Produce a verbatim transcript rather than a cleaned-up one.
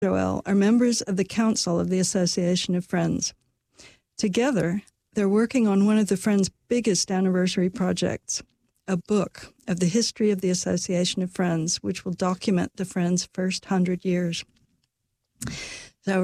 Joel are members of the Council of the Association of Friends. Together, they're working on one of the Friends' biggest anniversary projects, a book of the history of the Association of Friends, which will document the Friends' first hundred years.